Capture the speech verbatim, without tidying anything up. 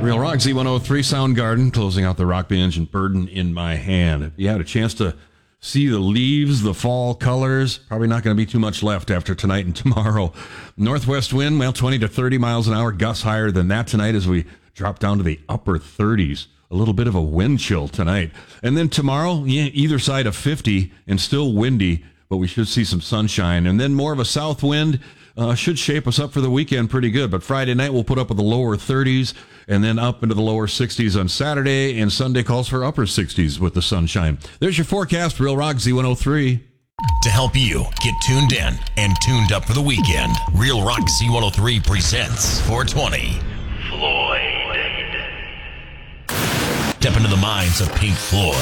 Real Rock Z one oh three Soundgarden, closing out the Rock Binge and Burden in My Hand. If you had a chance to see the leaves, the fall colors, probably not going to be too much left after tonight and tomorrow. Northwest wind, well, twenty to thirty miles an hour, gusts higher than that tonight as we drop down to the upper thirties. A little bit of a wind chill tonight. And then tomorrow, yeah, either side of fifty and still windy, but we should see some sunshine. And then more of a south wind uh, should shape us up for the weekend pretty good. But Friday night, we'll put up with the lower thirties and then up into the lower sixties on Saturday. And Sunday calls for upper sixties with the sunshine. There's your forecast, Real Rock Z one oh three. To help you get tuned in and tuned up for the weekend, Real Rock Z one oh three presents four twenty. Floyd. Step into the minds of Pink Floyd,